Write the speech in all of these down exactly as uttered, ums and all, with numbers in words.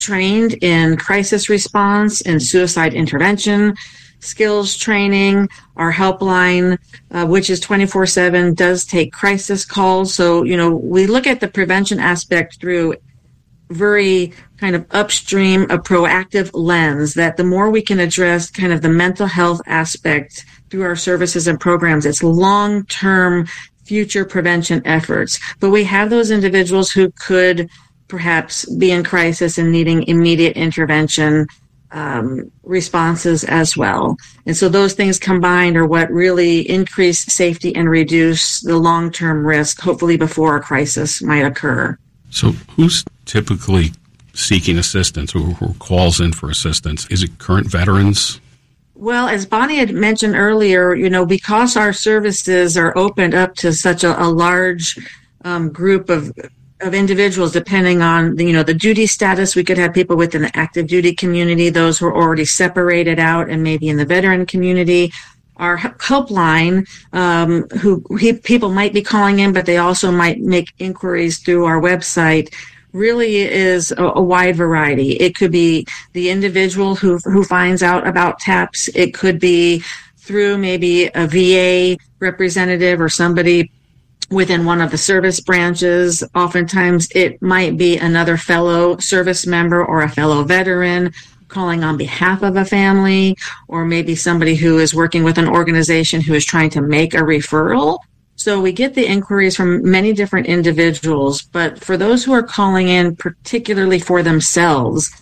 trained in crisis response and suicide intervention skills training. Our helpline, uh, which is twenty-four seven, does take crisis calls. So, you know, we look at the prevention aspect through very kind of upstream, a proactive lens, that the more we can address kind of the mental health aspect through our services and programs, it's long-term future prevention efforts. But we have those individuals who could perhaps be in crisis and needing immediate intervention um, responses as well. And so those things combined are what really increase safety and reduce the long-term risk, hopefully before a crisis might occur. So who's typically seeking assistance or who calls in for assistance? Is it current veterans? Well, as Bonnie had mentioned earlier, you know, because our services are opened up to such a, a large um, group of of individuals, depending on the, you know, the duty status, we could have people within the active duty community, those who are already separated out and maybe in the veteran community. Our helpline, um, who he, people might be calling in, but they also might make inquiries through our website, really is a, a wide variety. It could be the individual who who finds out about TAPS. It could be through maybe a V A representative or somebody within one of the service branches. Oftentimes it might be another fellow service member or a fellow veteran calling on behalf of a family, or maybe somebody who is working with an organization who is trying to make a referral. So we get the inquiries from many different individuals, but for those who are calling in particularly for themselves,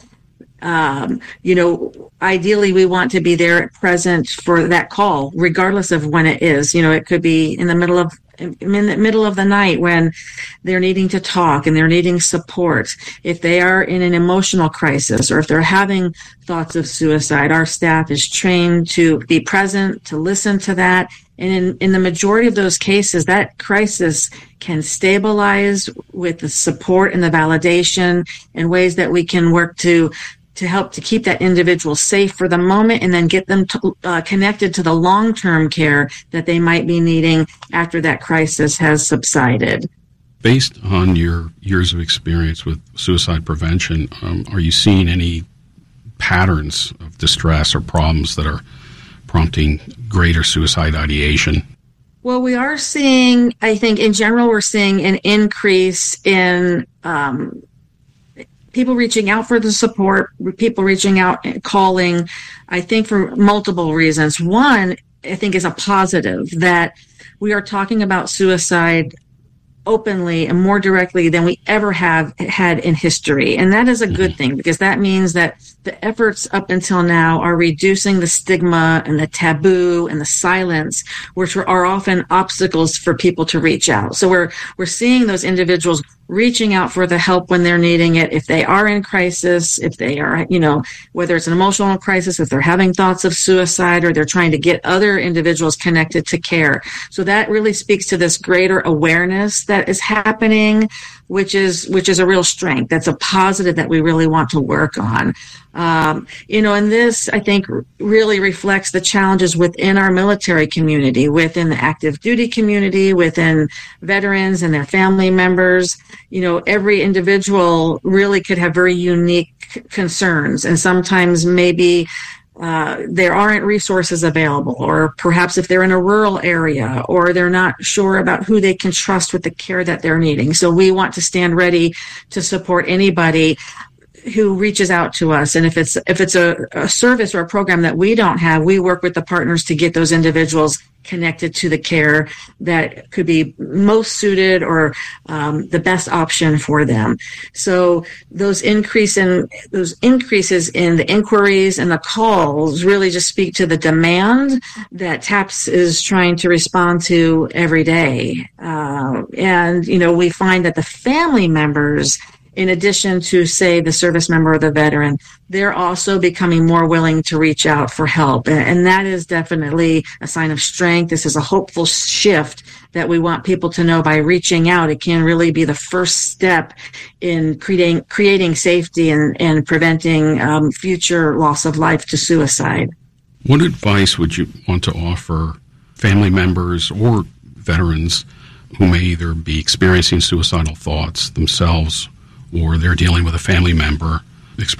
um, you know, ideally we want to be there present for that call, regardless of when it is. You know, it could be in the middle of in the middle of the night when they're needing to talk and they're needing support. If they are in an emotional crisis or if they're having thoughts of suicide, our staff is trained to be present, to listen to that. And in, in the majority of those cases, that crisis can stabilize with the support and the validation and ways that we can work to to help to keep that individual safe for the moment and then get them to, uh, connected to the long-term care that they might be needing after that crisis has subsided. Based on your years of experience with suicide prevention, um, are you seeing any patterns of distress or problems that are prompting greater suicide ideation? Well, we are seeing, I think in general, we're seeing an increase in um people reaching out for the support, people reaching out and calling, I think for multiple reasons. One, I think is a positive that we are talking about suicide openly and more directly than we ever have had in history. And that is a good thing, because that means that the efforts up until now are reducing the stigma and the taboo and the silence, which are often obstacles for people to reach out. So we're we're seeing those individuals reaching out for the help when they're needing it. If they are in crisis, if they are, you know, whether it's an emotional crisis, if they're having thoughts of suicide, or they're trying to get other individuals connected to care. So that really speaks to this greater awareness that is happening, which is which is a real strength. That's a positive that we really want to work on. Um, you know, and this, I think, really reflects the challenges within our military community, within the active duty community, within veterans and their family members. You know, every individual really could have very unique concerns, and sometimes maybe Uh, there aren't resources available, or perhaps if they're in a rural area, or they're not sure about who they can trust with the care that they're needing. So we want to stand ready to support anybody who reaches out to us. And if it's if it's a, a service or a program that we don't have, we work with the partners to get those individuals connected to the care that could be most suited or um, the best option for them. So those increase in those increases in the inquiries and the calls really just speak to the demand that TAPS is trying to respond to every day. Uh, and you know, we find that the family members, in addition to, say, the service member or the veteran, they're also becoming more willing to reach out for help. And that is definitely a sign of strength. This is a hopeful shift that we want people to know by reaching out. It can really be the first step in creating creating safety and, and preventing um, future loss of life to suicide. What advice would you want to offer family members or veterans who may either be experiencing suicidal thoughts themselves, or they're dealing with a family member